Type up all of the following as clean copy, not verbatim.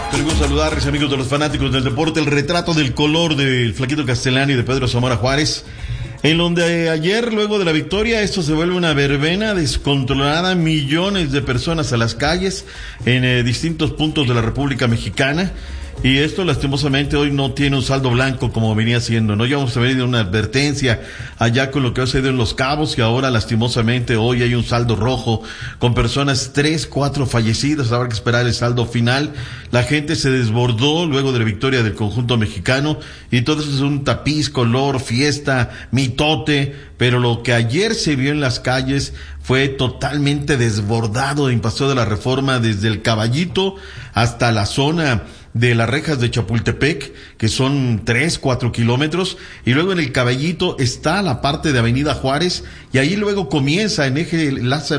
Queremos saludarles, amigos de los fanáticos del deporte, el retrato del color del Flaquito Castellani y de Pedro Zamora Juárez, en donde ayer, luego de la victoria, esto se vuelve una verbena descontrolada, millones de personas a las calles en distintos puntos de la República Mexicana. Y esto lastimosamente hoy no tiene un saldo blanco como venía siendo, ¿no? Ya hemos tenido una advertencia allá con lo que ha sucedido en Los Cabos y ahora lastimosamente hoy hay un saldo rojo con personas 3-4 fallecidas. Habrá que esperar el saldo final. La gente se desbordó luego de la victoria del conjunto mexicano y todo eso es un tapiz, color, fiesta, mitote, pero lo que ayer se vio en las calles fue totalmente desbordado en Paseo de la Reforma, desde el Caballito hasta la zona de las rejas de Chapultepec, que son 3-4 kilómetros, y luego en el Caballito está la parte de Avenida Juárez, y ahí luego comienza en eje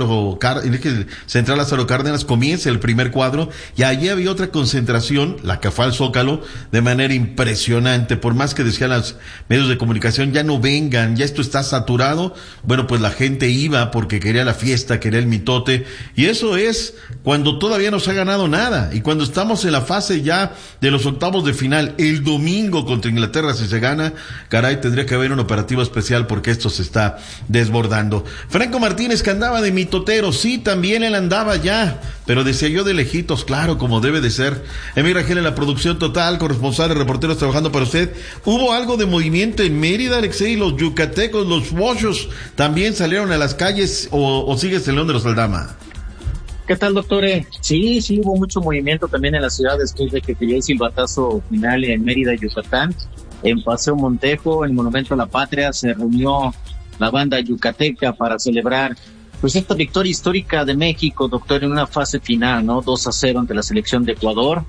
central Lázaro Cárdenas, comienza el primer cuadro, y allí había otra concentración, la que fue al Zócalo, de manera impresionante. Por más que decían los medios de comunicación, ya no vengan, ya esto está saturado, bueno, pues la gente iba porque quería la fiesta, quería el mitote, y eso es cuando todavía no se ha ganado nada, y cuando estamos en la fase ya de los octavos de final, el domingo contra Inglaterra, si se gana, caray, tendría que haber un operativo especial porque esto se está desbordando. Franco Martínez, que andaba de mitotero, sí, también él andaba ya, pero decía yo de lejitos, claro, como debe de ser. Emir Rangel en la producción total, corresponsales, reporteros trabajando para usted. ¿Hubo algo de movimiento en Mérida, Alexei? Los yucatecos, los bochos, también salieron a las calles o sigues el León de los Aldama? ¿Qué tal, doctor? Sí, hubo mucho movimiento también en la ciudad después de que cayó el silbatazo final en Mérida, Yucatán. En Paseo Montejo, en el Monumento a la Patria, se reunió la banda yucateca para celebrar pues esta victoria histórica de México, doctor, en una fase final, ¿no? 2-0 ante la selección de Ecuador.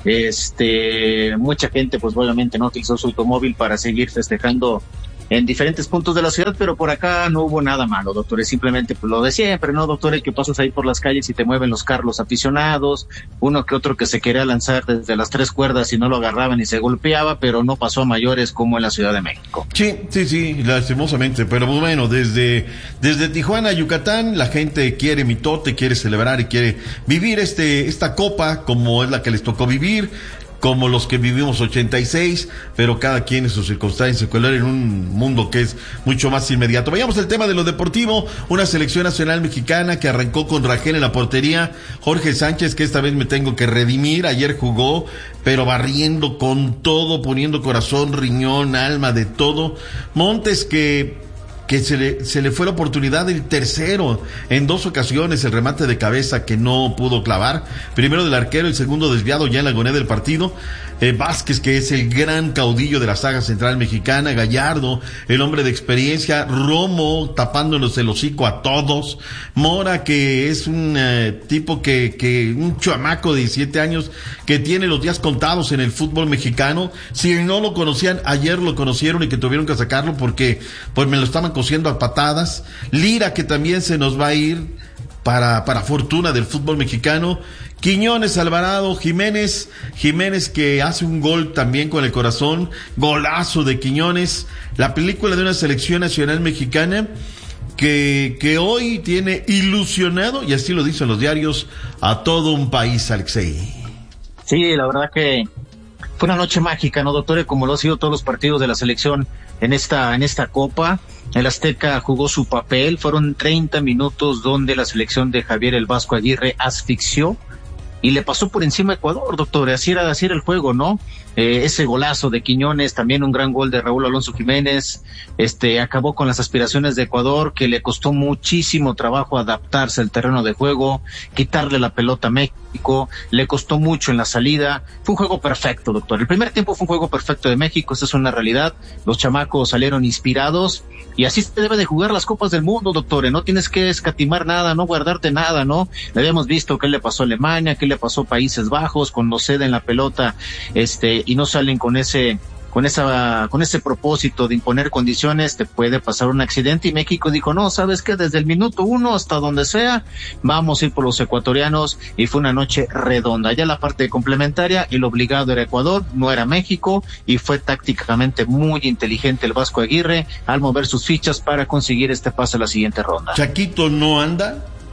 Mucha gente, pues obviamente no utilizó su automóvil para seguir festejando en diferentes puntos de la ciudad, pero por acá no hubo nada malo, doctores, simplemente pues lo de siempre, ¿no, doctores? Que pasas ahí por las calles y te mueven los carros aficionados, uno que otro que se quería lanzar desde las 3 cuerdas y no lo agarraban y se golpeaba, pero no pasó a mayores como en la Ciudad de México. Sí, lastimosamente, pero bueno, desde Tijuana a Yucatán, la gente quiere mitote, quiere celebrar y quiere vivir esta copa como es la que les tocó vivir, como los que vivimos 86, pero cada quien en sus circunstancias, en un mundo que es mucho más inmediato. Vayamos al tema de lo deportivo, una selección nacional mexicana que arrancó con Rangel en la portería, Jorge Sánchez, que esta vez me tengo que redimir, ayer jugó, pero barriendo con todo, poniendo corazón, riñón, alma, de todo. Montes que se le fue la oportunidad del tercero en 2 ocasiones, el remate de cabeza que no pudo clavar, primero del arquero, el segundo desviado ya en la agonía del partido. Vázquez, que es el gran caudillo de la saga central mexicana, Gallardo, el hombre de experiencia, Romo tapándonos el hocico a todos, Mora, que es un tipo que un chamaco de 17 años que tiene los días contados en el fútbol mexicano. Si no lo conocían, ayer lo conocieron y que tuvieron que sacarlo porque pues me lo estaban cosiendo a patadas. Lira, que también se nos va a ir para fortuna del fútbol mexicano. Quiñones, Alvarado, Jiménez que hace un gol también con el corazón, golazo de Quiñones. La película de una selección nacional mexicana que hoy tiene ilusionado, y así lo dicen los diarios, a todo un país, Alexei. Sí, la verdad que fue una noche mágica, ¿no, doctor? Como lo han sido todos los partidos de la selección en esta Copa. El Azteca jugó su papel, fueron 30 minutos donde la selección de Javier el Vasco Aguirre asfixió y le pasó por encima a Ecuador, doctor. Así era el juego, ¿no? Ese golazo de Quiñones, también un gran gol de Raúl Alonso Jiménez, acabó con las aspiraciones de Ecuador, que le costó muchísimo trabajo adaptarse al terreno de juego, quitarle la pelota a México, le costó mucho en la salida. Fue un juego perfecto, doctor. El primer tiempo fue un juego perfecto de México, esa es una realidad. Los chamacos salieron inspirados y así se debe de jugar las Copas del Mundo, doctor. No tienes que escatimar nada, no guardarte nada, ¿no? Le habíamos visto qué le pasó a Alemania, qué le pasó a Países Bajos cuando ceden la pelota, y no salen con ese propósito de imponer condiciones, te puede pasar un accidente. Y México dijo, no, ¿sabes qué? Desde el minuto 1 hasta donde sea, vamos a ir por los ecuatorianos, y fue una noche redonda. Ya la parte complementaria, el obligado era Ecuador, no era México, y fue tácticamente muy inteligente el Vasco Aguirre al mover sus fichas para conseguir este pase a la siguiente ronda. ¿Chaquito no anda?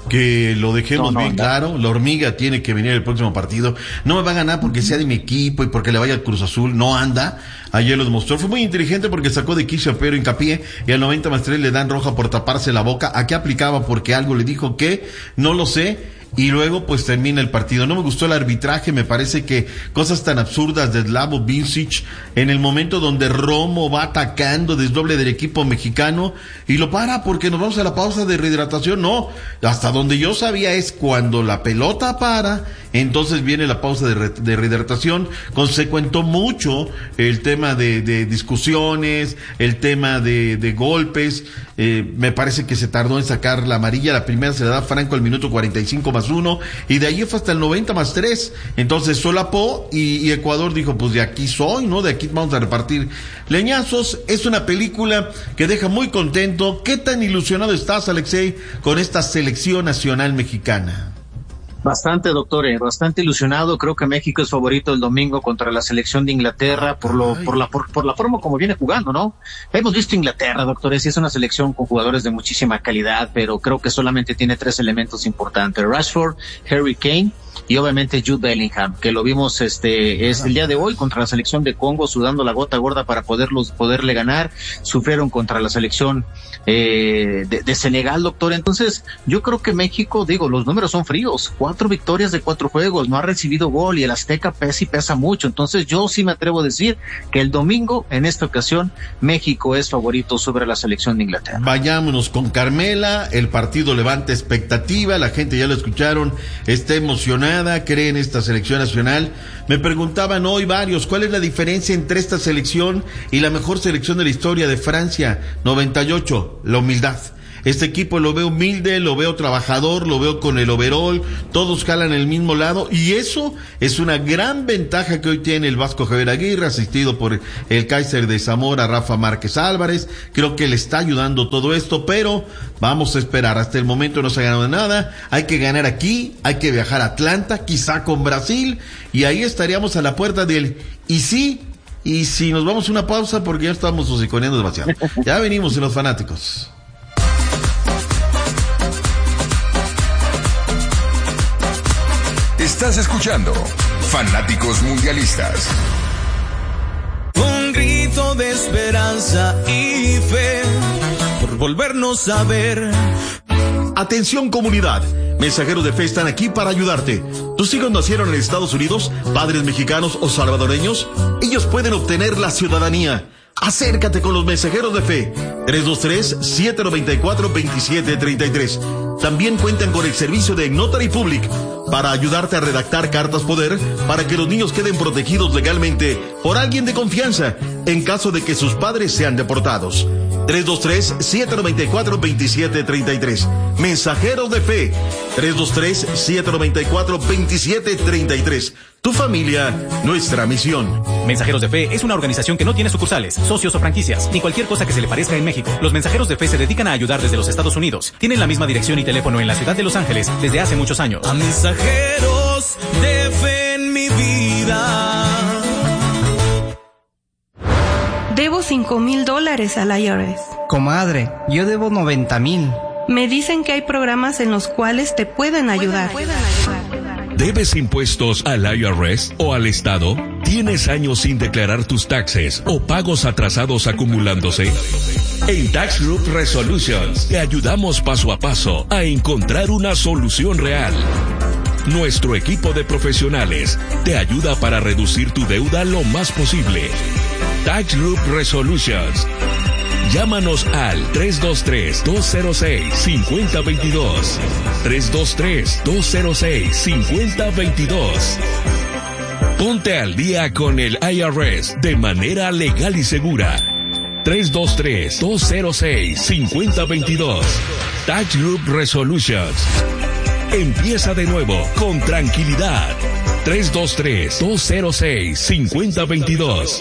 que lo dejemos bien claro. La hormiga tiene que venir el próximo partido. No me va a ganar porque sea de mi equipo y porque le vaya al Cruz Azul. No anda. Ayer lo demostró. Fue muy inteligente porque sacó de quicio a Pedro Hincapié y al 90+3 le dan roja por taparse la boca. ¿A qué aplicaba? Porque algo le dijo que no lo sé. Y luego pues termina el partido. No me gustó el arbitraje, me parece que cosas tan absurdas de Slavo Vincic en el momento donde Romo va atacando desdoble del equipo mexicano y lo para porque nos vamos a la pausa de rehidratación. No, hasta donde yo sabía es cuando la pelota para, entonces viene la pausa de rehidratación. Consecuentó mucho el tema de discusiones, el tema de golpes. Me parece que se tardó en sacar la amarilla. La primera se la da Franco al minuto 45+1 y de ahí fue hasta el 90+3. Entonces solapó y Ecuador dijo, pues de aquí soy, ¿no? De aquí vamos a repartir leñazos. Es una película que deja muy contento. ¿Qué tan ilusionado estás, Alexei, con esta selección nacional mexicana? Bastante, doctor, bastante ilusionado. Creo que México es favorito el domingo contra la selección de Inglaterra por la forma como viene jugando, ¿no? Hemos visto Inglaterra, doctor, sí es una selección con jugadores de muchísima calidad, pero creo que solamente tiene 3 elementos importantes: Rashford, Harry Kane y obviamente Jude Bellingham, que lo vimos es el día de hoy contra la selección de Congo, sudando la gota gorda para poderle ganar. Sufrieron contra la selección de Senegal, doctor. Entonces yo creo que México, los números son fríos: 4 victorias de 4 juegos, no ha recibido gol y el Azteca pesa mucho. Entonces yo sí me atrevo a decir que el domingo, en esta ocasión, México es favorito sobre la selección de Inglaterra. Vayámonos con Carmela, el partido levanta expectativa, la gente ya lo escucharon, está emocionada, cree en esta selección nacional. Me preguntaban hoy varios, ¿cuál es la diferencia entre esta selección y la mejor selección de la historia de Francia 98? La humildad. Este equipo lo veo humilde, lo veo trabajador, lo veo con el overall, todos jalan el mismo lado y eso es una gran ventaja que hoy tiene el Vasco Javier Aguirre, asistido por el Kaiser de Zamora, Rafa Márquez Álvarez. Creo que le está ayudando todo esto, pero vamos a esperar. Hasta el momento no se ha ganado nada, hay que ganar aquí, hay que viajar a Atlanta, quizá con Brasil, y ahí estaríamos a la puerta del y sí, y si nos vamos a una pausa porque ya estamos hociconeando demasiado. Ya venimos en Los Fanáticos. Estás escuchando Fanáticos Mundialistas. Un grito de esperanza y fe por volvernos a ver. Atención, comunidad. Mensajeros de Fe están aquí para ayudarte. ¿Tus hijos nacieron en Estados Unidos, padres mexicanos o salvadoreños? Ellos pueden obtener la ciudadanía. Acércate con los Mensajeros de Fe. 323-794-2733. También cuentan con el servicio de Notary Public para ayudarte a redactar cartas poder para que los niños queden protegidos legalmente por alguien de confianza en caso de que sus padres sean deportados. 323-794-2733. Mensajeros de Fe. 323-794-2733. Tu familia, nuestra misión. Mensajeros de Fe es una organización que no tiene sucursales, socios o franquicias, ni cualquier cosa que se le parezca en México. Los Mensajeros de Fe se dedican a ayudar desde los Estados Unidos. Tienen la misma dirección y teléfono en la ciudad de Los Ángeles desde hace muchos años. A mensajeros de fe en mi vida. Debo $5,000 al IRS. Comadre, yo debo 90,000. Me dicen que hay programas en los cuales te pueden ayudar. ¿Debes impuestos al IRS o al Estado? ¿Tienes años sin declarar tus taxes o pagos atrasados acumulándose? En Tax Group Resolutions te ayudamos paso a paso a encontrar una solución real. Nuestro equipo de profesionales te ayuda para reducir tu deuda lo más posible. Tax Group Resolutions. Llámanos al 323-206-5022. 323-206-5022. Ponte al día con el IRS de manera legal y segura. 323-206-5022. Tax Group Resolutions. Empieza de nuevo con tranquilidad. 323-206-5022.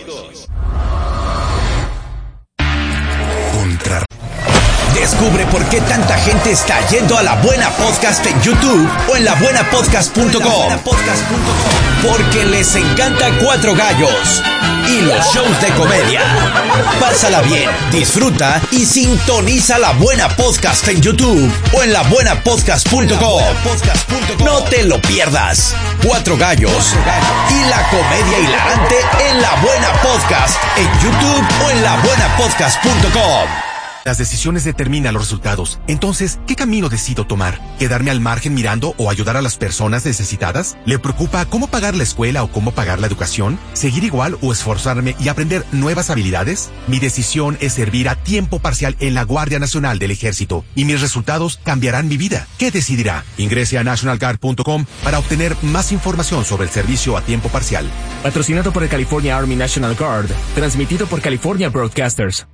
Descubre por qué tanta gente está yendo a La Buena Podcast en YouTube o en labuenapodcast.com. porque les encanta Cuatro Gallos y los shows de comedia. Pásala bien, disfruta y sintoniza La Buena Podcast en YouTube o en labuenapodcast.com. No te lo pierdas. Cuatro Gallos y la comedia hilarante en La Buena Podcast en YouTube o en labuenapodcast.com. Las decisiones determinan los resultados. Entonces, ¿qué camino decido tomar? ¿Quedarme al margen mirando o ayudar a las personas necesitadas? ¿Le preocupa cómo pagar la escuela o cómo pagar la educación? ¿Seguir igual o esforzarme y aprender nuevas habilidades? Mi decisión es servir a tiempo parcial en la Guardia Nacional del Ejército y mis resultados cambiarán mi vida. ¿Qué decidirá? Ingrese a nationalguard.com para obtener más información sobre el servicio a tiempo parcial. Patrocinado por el California Army National Guard. Transmitido por California Broadcasters.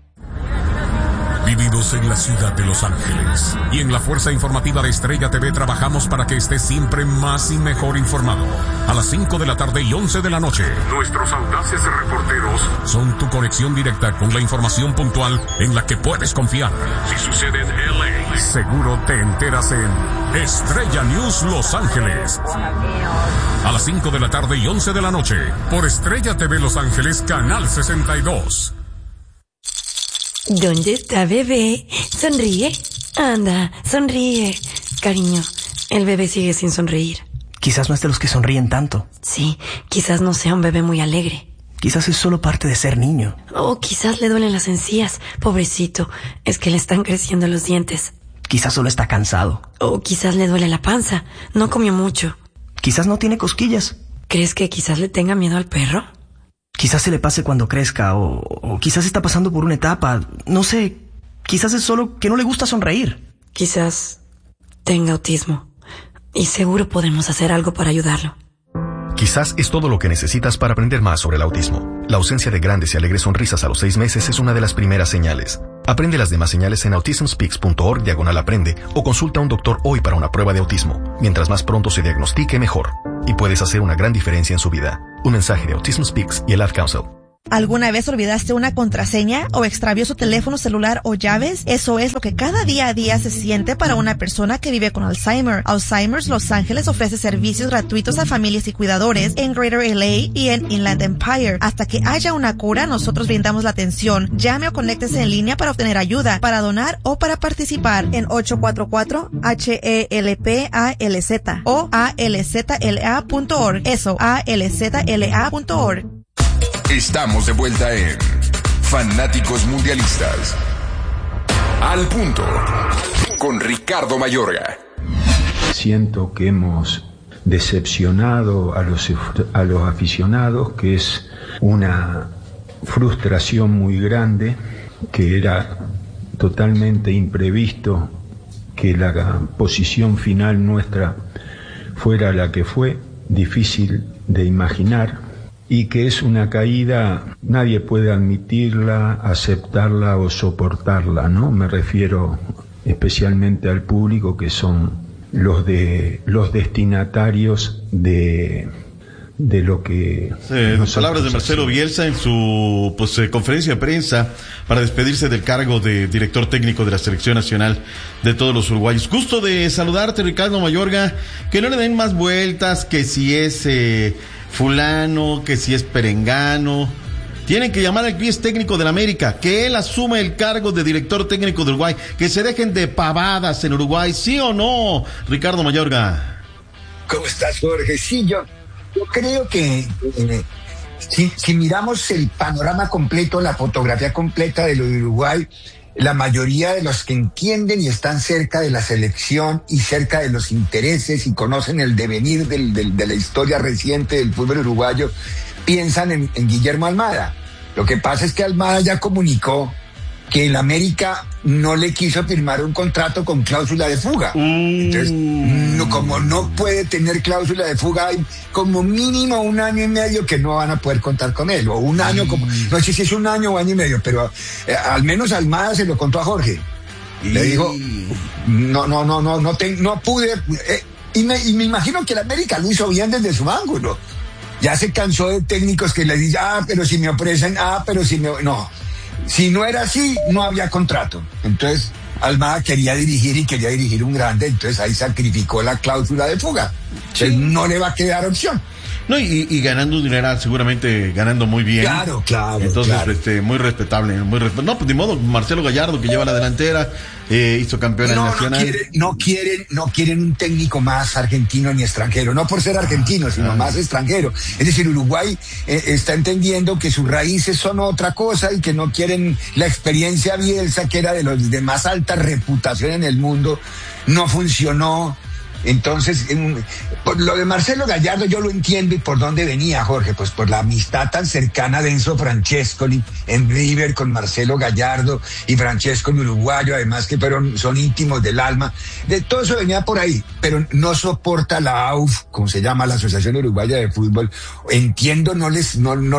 Vivimos en la ciudad de Los Ángeles y en la Fuerza Informativa de Estrella TV trabajamos para que estés siempre más y mejor informado. A las 5 de la tarde y 11 de la noche, nuestros audaces reporteros son tu conexión directa con la información puntual en la que puedes confiar. Si sucede en LA, seguro te enteras en Estrella News Los Ángeles. A las 5 de la tarde y 11 de la noche, por Estrella TV Los Ángeles, Canal 62. ¿Dónde está bebé? Sonríe. Anda, sonríe. Cariño, el bebé sigue sin sonreír. Quizás no es de los que sonríen tanto. Sí, quizás no sea un bebé muy alegre. Quizás es solo parte de ser niño. O quizás le duelen las encías. Pobrecito, es que le están creciendo los dientes. Quizás solo está cansado. O quizás le duele la panza. No comió mucho. Quizás no tiene cosquillas. ¿Crees que quizás le tenga miedo al perro? Quizás se le pase cuando crezca, o quizás está pasando por una etapa, no sé, quizás es solo que no le gusta sonreír. Quizás tenga autismo, y seguro podemos hacer algo para ayudarlo. Quizás es todo lo que necesitas para aprender más sobre el autismo. La ausencia de grandes y alegres sonrisas a los 6 meses es una de las primeras señales. Aprende las demás señales en autismspeaks.org/aprende o consulta a un doctor hoy para una prueba de autismo. Mientras más pronto se diagnostique, mejor. Y puedes hacer una gran diferencia en su vida. Un mensaje de Autism Speaks y el Ad Council. ¿Alguna vez olvidaste una contraseña o extravió su teléfono celular o llaves? Eso es lo que cada día a día se siente para una persona que vive con Alzheimer. Alzheimer's Los Ángeles ofrece servicios gratuitos a familias y cuidadores en Greater LA y en Inland Empire. Hasta que haya una cura, nosotros brindamos la atención. Llame o conéctese en línea para obtener ayuda, para donar o para participar en 844-HELPALZ o alzla.org. Eso, alzla.org. Estamos de vuelta en Fanáticos Mundialistas. Al punto, con Ricardo Mayorga. Siento que hemos decepcionado a los aficionados, que es una frustración muy grande, que era totalmente imprevisto que la posición final nuestra fuera la que fue, difícil de imaginar. Y que es una caída, nadie puede admitirla, aceptarla o soportarla, ¿no? Me refiero especialmente al público, que son los destinatarios de lo que... palabras de Marcelo Bielsa en su conferencia de prensa para despedirse del cargo de director técnico de la Selección Nacional de todos los uruguayos. Gusto de saludarte, Ricardo Mayorga. Que no le den más vueltas, que si es... fulano, que si es perengano. Tienen que llamar al que es técnico del América, que él asuma el cargo de director técnico de Uruguay, que se dejen de pavadas en Uruguay, ¿sí o no, Ricardo Mayorga? ¿Cómo estás, Jorge? Sí, yo creo que si miramos el panorama completo, la fotografía completa de lo de Uruguay, la mayoría de los que entienden y están cerca de la selección y cerca de los intereses y conocen el devenir de la historia reciente del fútbol uruguayo, piensan en Guillermo Almada. Lo que pasa es que Almada ya comunicó que el América no le quiso firmar un contrato con cláusula de fuga. Entonces, como no puede tener cláusula de fuga, hay como mínimo 1 año y medio que no van a poder contar con él, o 1 año, no sé si es 1 año o año y medio, pero al menos Almada se lo contó a Jorge. Le dijo, no pude, y me imagino que el América lo hizo bien desde su ángulo. Ya se cansó de técnicos que le dicen, pero si me ofrecen, pero si me... No. Si no era así, no había contrato. Entonces, Almada quería dirigir un grande, entonces ahí sacrificó la cláusula de fuga. Entonces, no le va a quedar opción. No, y ganando un dineral, seguramente ganando muy bien. Claro. Entonces, muy respetable, no, pues ni modo, Marcelo Gallardo, que lleva la delantera, hizo campeón nacional. No quieren un técnico más argentino ni extranjero, no por ser argentino, sino más extranjero. Es decir, Uruguay está entendiendo que sus raíces son otra cosa y que no quieren la experiencia Bielsa, que era de los de más alta reputación en el mundo, no funcionó. Entonces, por lo de Marcelo Gallardo yo lo entiendo. ¿Y por dónde venía, Jorge? Pues por la amistad tan cercana de Enzo Francescoli en River con Marcelo Gallardo, y Francescoli uruguayo, además que son íntimos del alma. De todo eso venía por ahí, pero no soporta la AUF, como se llama, la Asociación Uruguaya de Fútbol. Entiendo, no les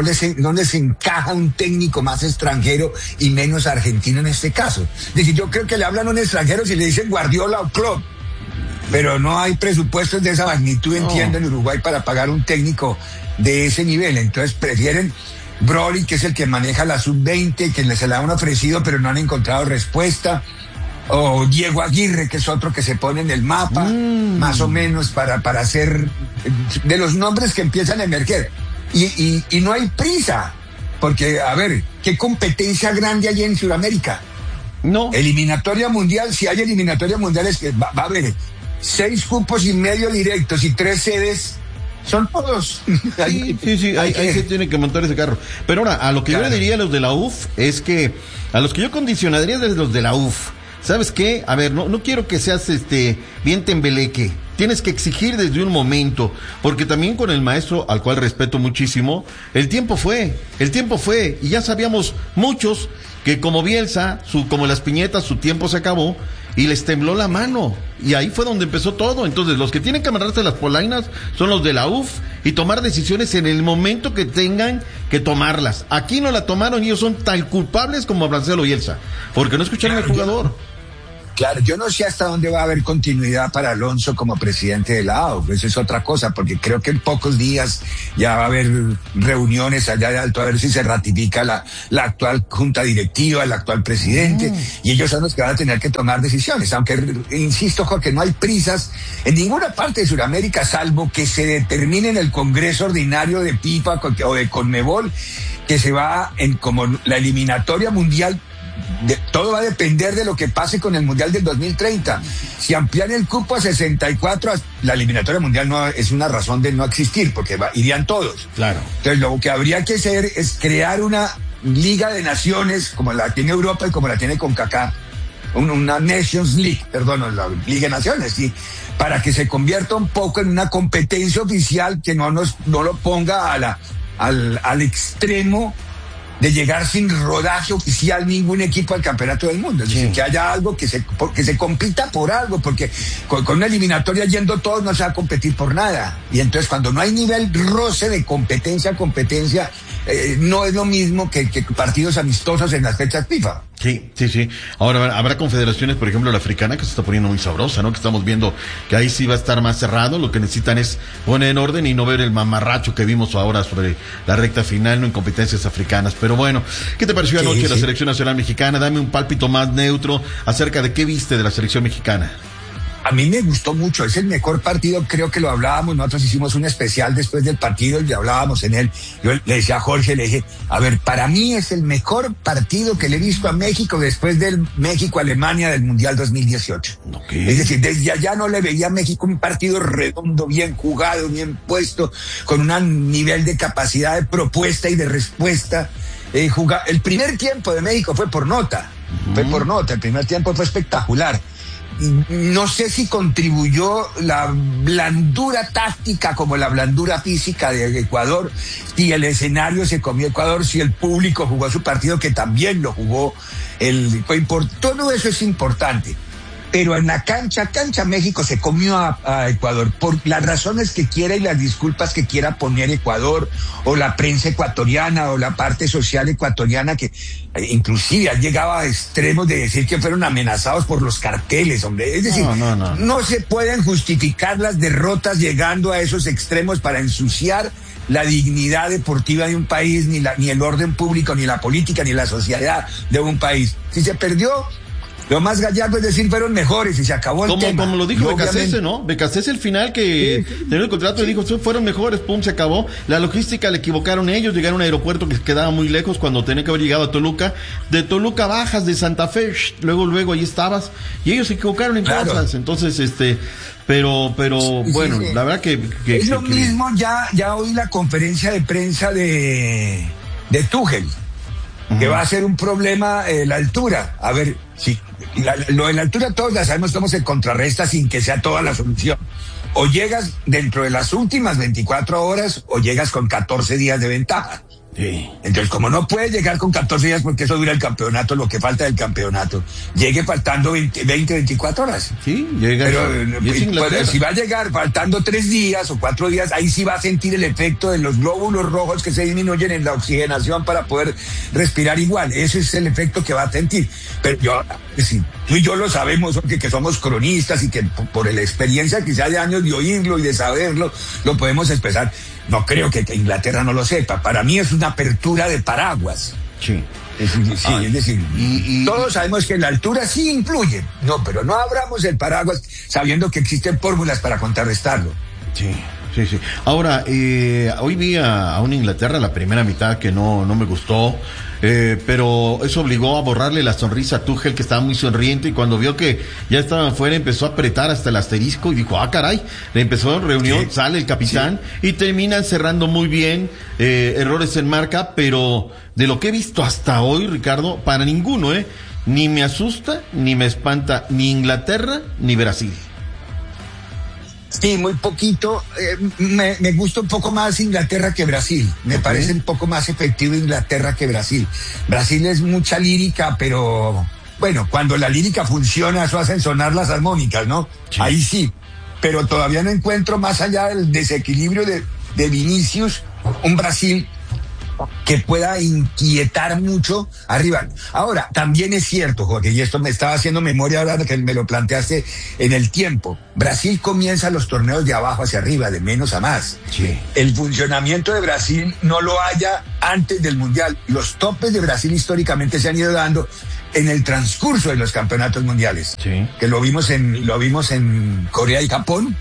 encaja un técnico más extranjero y menos argentino en este caso. Es decir, yo creo que le hablan a un extranjero si le dicen Guardiola o Klopp. Pero no hay presupuestos de esa magnitud, entiendo, en Uruguay para pagar un técnico de ese nivel. Entonces prefieren Broly, que es el que maneja la sub-20, que se la han ofrecido pero no han encontrado respuesta. O Diego Aguirre, que es otro que se pone en el mapa, más o menos, para hacer de los nombres que empiezan a emerger. Y no hay prisa, porque, a ver, ¿qué competencia grande hay en Sudamérica? No. Eliminatoria mundial, si hay eliminatoria mundial, es que va a haber 6 cupos y medio directos y 3 sedes, son todos. Sí, ahí se tiene que montar ese carro. Pero ahora, a lo que yo le diría a los de la UF es que, a los que yo condicionaría desde los de la UF, ¿sabes qué? A ver, no quiero que seas bien tembeleque. Tienes que exigir desde un momento, porque también con el maestro, al cual respeto muchísimo, el tiempo fue, y ya sabíamos muchos que como Bielsa, como las piñetas, su tiempo se acabó, y les tembló la mano, y ahí fue donde empezó todo. Entonces los que tienen que amarrarse las polainas son los de la UF y tomar decisiones en el momento que tengan que tomarlas. Aquí no la tomaron y ellos son tan culpables como Marcelo Bielsa, porque no escucharon al jugador. Claro, yo no sé hasta dónde va a haber continuidad para Alonso como presidente de la AUF, eso es otra cosa, porque creo que en pocos días ya va a haber reuniones allá de alto, a ver si se ratifica la actual junta directiva, el actual presidente, y ellos son los que van a tener que tomar decisiones, aunque, insisto, Jorge, no hay prisas en ninguna parte de Sudamérica, salvo que se determine en el Congreso Ordinario de FIFA o de Conmebol, que se va como la eliminatoria mundial. Todo va a depender de lo que pase con el Mundial del 2030. Si amplían el cupo a 64, la eliminatoria mundial no es una razón de no existir, porque irían todos. Claro. Entonces lo que habría que hacer es crear una Liga de Naciones, como la tiene Europa y como la tiene CONCACAF, una Nations League, la Liga de Naciones, sí, para que se convierta un poco en una competencia oficial que no lo ponga al extremo de llegar sin rodaje oficial ningún equipo al campeonato del mundo. Es decir, que haya algo que se compita por algo, porque con una eliminatoria yendo todos no se va a competir por nada. Y entonces cuando no hay nivel roce de competencia, no es lo mismo que partidos amistosos en las fechas FIFA. Sí. Ahora habrá confederaciones, por ejemplo la africana, que se está poniendo muy sabrosa, ¿no? Que estamos viendo que ahí sí va a estar más cerrado. Lo que necesitan es poner en orden y no ver el mamarracho que vimos ahora sobre la recta final, no en competencias africanas. Pero bueno, ¿qué te pareció anoche la selección nacional mexicana? Dame un pálpito más neutro acerca de qué viste de la selección mexicana. A mí me gustó mucho, es el mejor partido, creo que lo hablábamos, nosotros hicimos un especial después del partido y hablábamos en él. Yo le decía a Jorge, le dije, a ver, para mí es el mejor partido que le he visto a México después del México-Alemania del Mundial 2018. Okay. Es decir, desde allá no le veía a México un partido redondo, bien jugado, bien puesto, con un nivel de capacidad de propuesta y de respuesta. El primer tiempo de México fue por nota, el primer tiempo fue espectacular. No sé si contribuyó la blandura táctica como la blandura física de Ecuador, si el escenario se comió Ecuador, si el público jugó su partido, que también lo jugó. Todo eso es importante. Pero en la cancha México se comió a Ecuador por las razones que quiera y las disculpas que quiera poner Ecuador o la prensa ecuatoriana o la parte social ecuatoriana, que inclusive han llegado a extremos de decir que fueron amenazados por los carteles, hombre. Es decir, no se pueden justificar las derrotas llegando a esos extremos para ensuciar la dignidad deportiva de un país, ni el orden público, ni la política, ni la sociedad de un país. Si se perdió, Lo más gallardo es decir, fueron mejores y se acabó el tema. Como lo dijo Becasese, ¿no? Becasese el final que tenía el contrato y dijo, fueron mejores, pum, se acabó. La logística le equivocaron ellos, llegaron a un aeropuerto que quedaba muy lejos cuando tenían que haber llegado a Toluca. De Toluca bajas, de Santa Fe, luego ahí estabas. Y ellos se equivocaron en cosas. Entonces, pero bueno, sí. La verdad que es lo mismo, ya oí la conferencia de prensa de Tuchel, que va a ser un problema la altura. A ver, sí, lo de la altura todos ya sabemos cómo se contrarresta sin que sea toda la solución. O llegas dentro de las últimas 24 horas o llegas con 14 días de ventaja. Sí. Entonces, como no puede llegar con 14 días porque eso dura el campeonato, lo que falta del campeonato, llegue faltando 24 horas. Sí, llega. Pero si va a llegar faltando 3 días o 4 días, ahí sí va a sentir el efecto de los glóbulos rojos que se disminuyen en la oxigenación para poder respirar igual. Ese es el efecto que va a sentir. Pero tú y yo lo sabemos, porque que somos cronistas y que por la experiencia quizá de años de oírlo y de saberlo, lo podemos expresar. No creo que Inglaterra no lo sepa. Para mí es una apertura de paraguas. Sí. Es decir, todos sabemos que la altura sí influye. No, pero no abramos el paraguas sabiendo que existen fórmulas para contrarrestarlo. Sí. Ahora, hoy vi a una Inglaterra la primera mitad que no me gustó. Pero eso obligó a borrarle la sonrisa a Tuchel, que estaba muy sonriente, y cuando vio que ya estaban fuera empezó a apretar hasta el asterisco y dijo, caray, le empezó en reunión, sale el capitán y terminan cerrando muy bien, errores en marca, pero de lo que he visto hasta hoy, Ricardo, para ninguno, ni me asusta, ni me espanta, ni Inglaterra, ni Brasil. Sí, muy poquito. Me gusta un poco más Inglaterra que Brasil. Me parece un poco más efectivo Inglaterra que Brasil. Brasil es mucha lírica, pero bueno, cuando la lírica funciona, eso hacen sonar las armónicas, ¿no? Sí. Ahí sí. Pero todavía no encuentro, más allá del desequilibrio de Vinicius, un Brasil que pueda inquietar mucho arriba. Ahora, también es cierto, Jorge, y esto me estaba haciendo memoria ahora que me lo planteaste en el tiempo. Brasil comienza los torneos de abajo hacia arriba, de menos a más. Sí. El funcionamiento de Brasil no lo haya antes del Mundial. Los topes de Brasil históricamente se han ido dando en el transcurso de los campeonatos mundiales. Sí. Que lo vimos en Corea y Japón.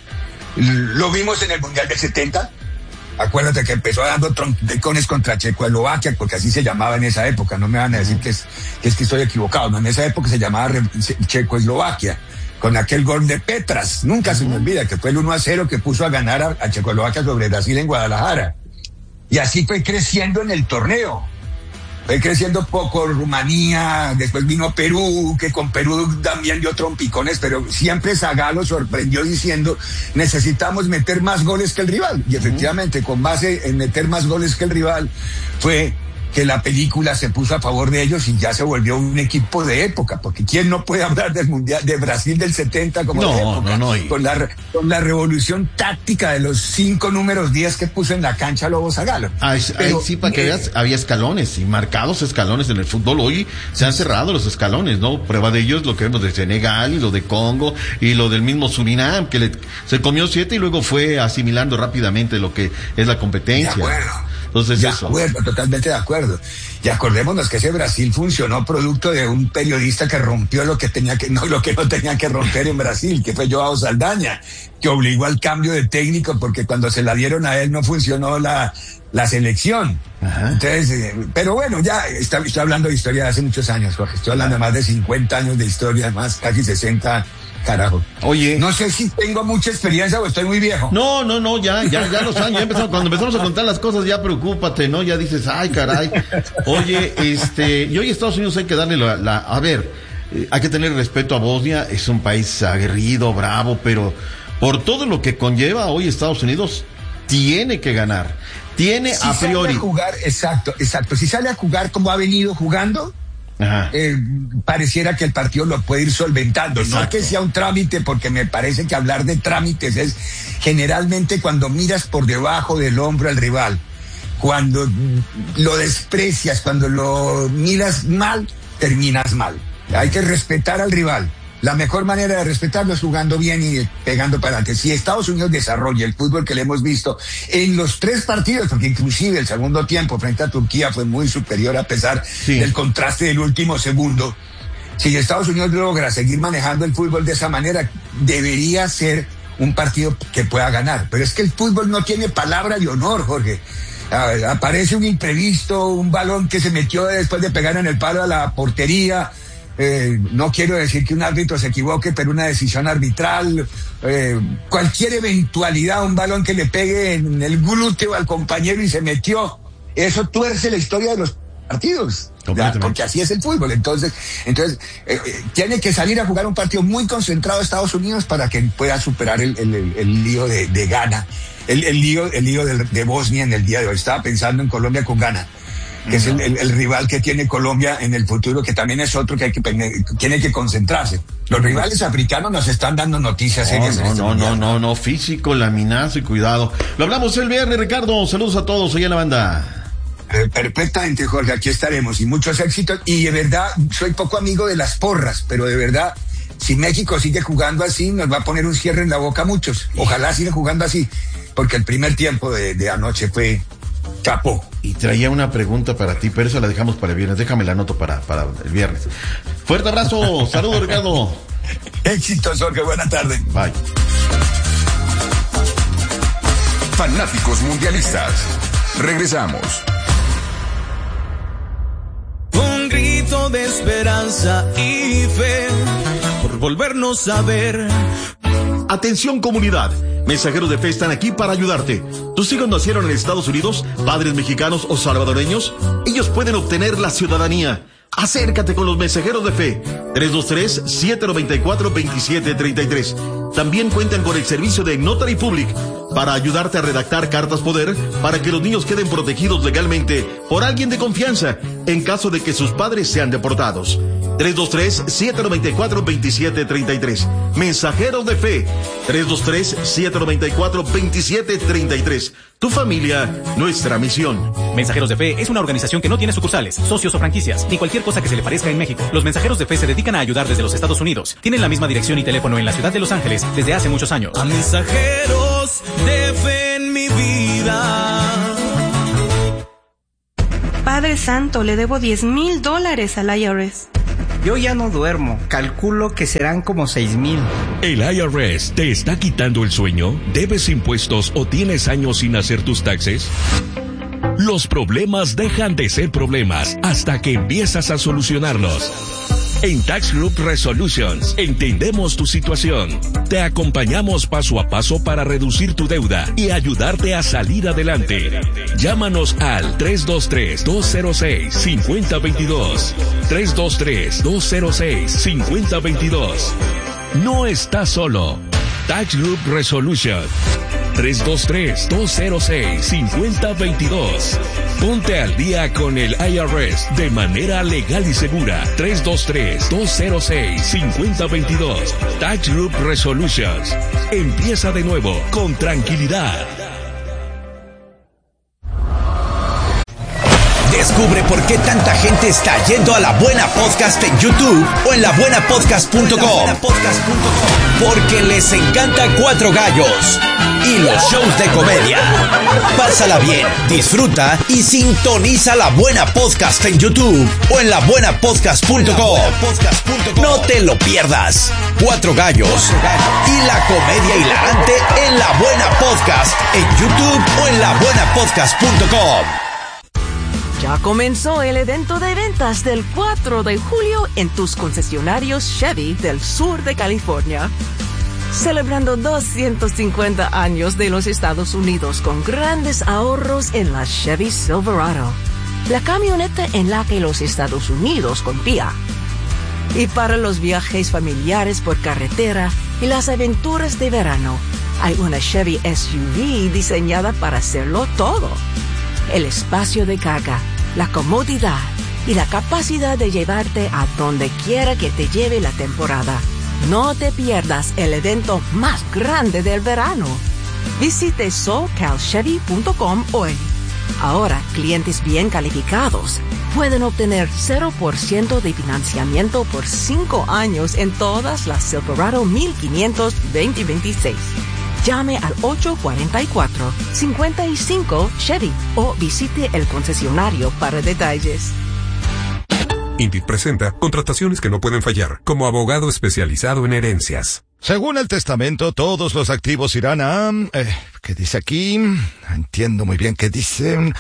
Lo vimos en el Mundial del 70. Acuérdate que empezó dando trompicones contra Checoslovaquia, porque así se llamaba en esa época. No me van a decir que estoy equivocado. No, en esa época se llamaba Checoslovaquia, con aquel gol de Petras. Nunca se me olvida que fue el 1-0 que puso a ganar a Checoslovaquia sobre Brasil en Guadalajara. Y así fue creciendo en el torneo. Fue creciendo poco Rumanía, después vino Perú, que con Perú también dio trompicones, pero siempre Zagallo sorprendió diciendo, necesitamos meter más goles que el rival. Y efectivamente, con base en meter más goles que el rival, fue que la película se puso a favor de ellos y ya se volvió un equipo de época, porque ¿quién no puede hablar del Mundial de Brasil del 70 como de época? No. Con la revolución táctica de los 5 números 10 que puso en la cancha Lobo Zagallo. Sí, para que veas, había escalones y marcados escalones en el fútbol. Hoy se han cerrado los escalones, ¿no? Prueba de ello es lo que vemos de Senegal y lo de Congo y lo del mismo Surinam, que se comió 7 y luego fue asimilando rápidamente lo que es la competencia. De acuerdo. Entonces, totalmente de acuerdo. Y acordémonos que ese Brasil funcionó producto de un periodista que rompió lo que no tenía que romper en Brasil, que fue Joao Saldaña, que obligó al cambio de técnico porque cuando se la dieron a él no funcionó la selección. Ajá. Entonces, pero bueno, ya estoy hablando de historia de hace muchos años, Jorge. Estoy hablando de más de 50 años de historia, más casi 60. Carajo. Oye. No sé si tengo mucha experiencia o estoy muy viejo. No, ya los años, cuando empezamos a contar las cosas, ya preocúpate, ¿no? Ya dices, ay, caray. Oye, y hoy Estados Unidos hay que darle a ver, hay que tener respeto a Bosnia, es un país aguerrido, bravo, pero por todo lo que conlleva hoy Estados Unidos, tiene que ganar. Tiene si a priori. Sale a jugar, exacto. Si sale a jugar como ha venido jugando, pareciera que el partido lo puede ir solventando. Exacto. No que sea un trámite, porque me parece que hablar de trámites es generalmente cuando miras por debajo del hombro al rival, cuando lo desprecias, cuando lo miras mal, terminas mal. Hay que respetar al rival. La mejor manera de respetarlo es jugando bien y pegando para adelante. Si Estados Unidos desarrolla el fútbol que le hemos visto en los 3 partidos, porque inclusive el segundo tiempo frente a Turquía fue muy superior a pesar del contraste del último segundo. si Estados Unidos logra seguir manejando el fútbol de esa manera, debería ser un partido que pueda ganar. Pero es que el fútbol no tiene palabra y honor, Jorge. Aparece un imprevisto, un balón que se metió después de pegar en el palo a la portería. No quiero decir que un árbitro se equivoque, pero una decisión arbitral, cualquier eventualidad, un balón que le pegue en el glúteo al compañero y se metió, eso tuerce la historia de los partidos, porque así es el fútbol. Entonces tiene que salir a jugar un partido muy concentrado Estados Unidos para que pueda superar el lío de Ghana, el lío de Bosnia en el día de hoy. Estaba pensando en Colombia con Ghana, que es el rival que tiene Colombia en el futuro, que también es otro que tiene que concentrarse. Los rivales africanos nos están dando noticias serias. No, físico, laminazo y cuidado. Lo hablamos el viernes, Ricardo. Saludos a todos allá en la banda. Perfectamente, Jorge, aquí estaremos y muchos éxitos. Y de verdad, soy poco amigo de las porras, pero de verdad, si México sigue jugando así, nos va a poner un cierre en la boca a muchos. Ojalá sigan jugando así, porque el primer tiempo de anoche fue capó. Y traía una pregunta para ti, pero esa la dejamos para el viernes. Déjame la anoto para el viernes. Fuerte abrazo, saludos, Ricardo. Éxitos, Jorge, buena tarde. Bye. Fanáticos mundialistas. Regresamos. Un grito de esperanza y fe por volvernos a ver. Atención, comunidad. Mensajeros de Fe están aquí para ayudarte. ¿Tus hijos nacieron en Estados Unidos, padres mexicanos o salvadoreños? Ellos pueden obtener la ciudadanía. Acércate con los Mensajeros de Fe. 323-794-2733. También cuentan con el servicio de Notary Public para ayudarte a redactar cartas poder para que los niños queden protegidos legalmente por alguien de confianza en caso de que sus padres sean deportados. 323-794-2733. Mensajeros de Fe. 323-794-2733. Tu familia, nuestra misión. Mensajeros de Fe es una organización que no tiene sucursales, socios o franquicias, ni cualquier cosa que se le parezca en México. Los Mensajeros de Fe se dedican a ayudar desde los Estados Unidos. Tienen la misma dirección y teléfono en la ciudad de Los Ángeles desde hace muchos años. A mensajeros de fe en mi vida. Padre Santo, le debo $10,000 al IRS. Yo ya no duermo. Calculo que serán como 6,000. ¿El IRS te está quitando el sueño? ¿Debes impuestos o tienes años sin hacer tus taxes? Los problemas dejan de ser problemas hasta que empiezas a solucionarlos. En Tax Group Resolutions entendemos tu situación. Te acompañamos paso a paso para reducir tu deuda y ayudarte a salir adelante. Llámanos al 323-206-5022. 323-206-5022. No estás solo. Tax Group Resolution. 323-206-5022. Ponte al día con el IRS de manera legal y segura. 323-206-5022. Tax Group Resolutions. Empieza de nuevo con tranquilidad. Descubre por qué tanta gente está yendo a La Buena Podcast en YouTube o en labuenapodcast.com. Porque les encanta Cuatro Gallos y los shows de comedia. Pásala bien, disfruta y sintoniza La Buena Podcast en YouTube o en labuenapodcast.com. No te lo pierdas. Cuatro Gallos y la comedia hilarante en La Buena Podcast en YouTube o en labuenapodcast.com. Ya comenzó el evento de ventas del 4 de julio en tus concesionarios Chevy del sur de California. Celebrando 250 años de los Estados Unidos con grandes ahorros en la Chevy Silverado, la camioneta en la que los Estados Unidos confía. Y para los viajes familiares por carretera y las aventuras de verano, hay una Chevy SUV diseñada para hacerlo todo. El espacio de carga, la comodidad y la capacidad de llevarte a donde quiera que te lleve la temporada. No te pierdas el evento más grande del verano. Visite SoCalChevy.com hoy. Ahora, clientes bien calificados pueden obtener 0% de financiamiento por 5 años en todas las Silverado 1500 2026. Llame al 844-55 Chevy o visite el concesionario para detalles. Indeed presenta contrataciones que no pueden fallar, como abogado especializado en herencias. Según el testamento, todos los activos irán a... ¿qué dice aquí? Entiendo muy bien qué dice...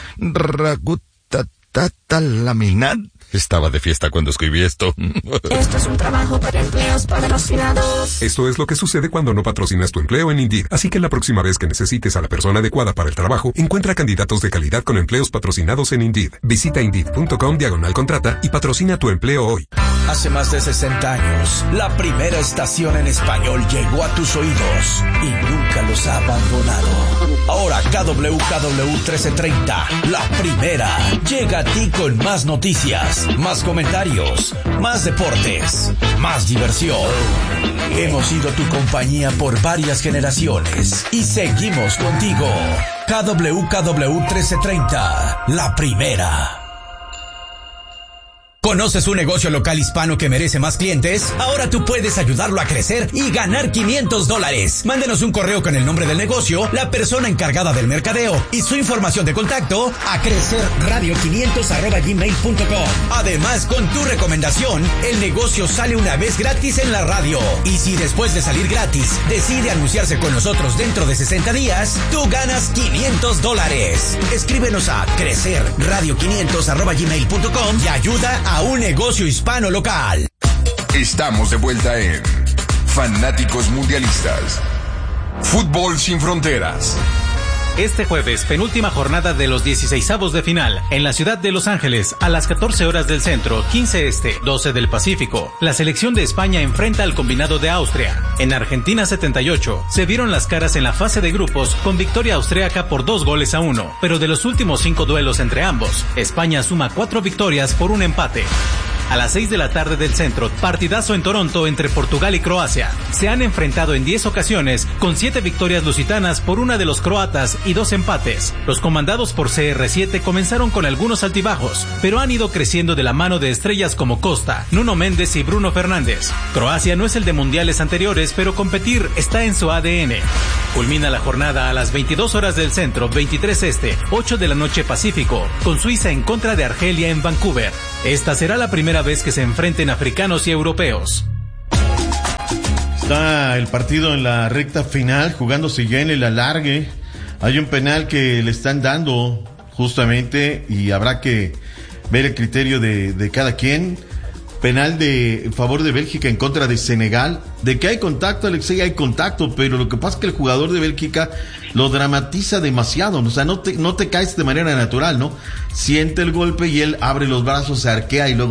Ragutatatalaminat. Estaba de fiesta cuando escribí esto. Esto es un trabajo para empleos patrocinados. Esto es lo que sucede cuando no patrocinas tu empleo en Indeed. Así que la próxima vez que necesites a la persona adecuada para el trabajo, encuentra candidatos de calidad con empleos patrocinados en Indeed. Visita Indeed.com/contrata y patrocina tu empleo hoy. Hace más de 60 años, la primera estación en español llegó a tus oídos y nunca los ha abandonado. Ahora KWKW 1330, la primera, llega a ti con más noticias, más comentarios, más deportes, más diversión. Hemos sido tu compañía por varias generaciones y seguimos contigo. KWKW 1330, la primera. ¿Conoces un negocio local hispano que merece más clientes? Ahora tú puedes ayudarlo a crecer y ganar $500. Mándenos un correo con el nombre del negocio, la persona encargada del mercadeo y su información de contacto a crecerradio500@gmail.com. Además, con tu recomendación, el negocio sale una vez gratis en la radio. Y si después de salir gratis decide anunciarse con nosotros dentro de 60 días, tú ganas $500. Escríbenos a crecerradio500@gmail.com y ayuda a un negocio hispano local. Estamos de vuelta en Fanáticos Mundialistas. Fútbol sin fronteras. Este jueves, penúltima jornada de los 16avos de final, en la ciudad de Los Ángeles, a las 14 horas del centro, 15 este, 12 del Pacífico, la selección de España enfrenta al combinado de Austria. En Argentina 78, se vieron las caras en la fase de grupos con victoria austríaca por 2-1, pero de los últimos 5 duelos entre ambos, España suma 4 victorias por un empate. A las 6 de la tarde del centro, partidazo en Toronto entre Portugal y Croacia. Se han enfrentado en 10 ocasiones, con 7 victorias lusitanas por una de los croatas y 2 empates. Los comandados por CR7 comenzaron con algunos altibajos, pero han ido creciendo de la mano de estrellas como Costa, Nuno Méndez y Bruno Fernández. Croacia no es el de mundiales anteriores, pero competir está en su ADN. Culmina la jornada a las 22 horas del centro, 23 este, 8 de la noche Pacífico, con Suiza en contra de Argelia en Vancouver. Esta será la primera vez que se enfrenten africanos y europeos. Está el partido en la recta final, jugándose ya en el alargue. Hay un penal que le están dando justamente y habrá que ver el criterio de cada quien. Penal en favor de Bélgica en contra de Senegal. De que hay contacto, Alexei, hay contacto, pero lo que pasa es que el jugador de Bélgica lo dramatiza demasiado, o sea, no te caes de manera natural, ¿no? Siente el golpe y él abre los brazos, se arquea y luego